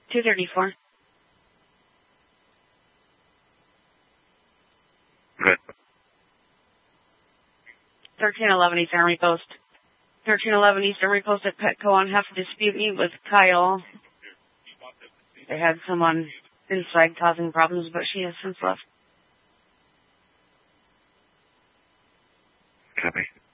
234. Good. 1311 East Army Post. 1311 East Army Post at Petco on half dispute meet with Kyle. They had someone inside causing problems, but she has since left. Copy.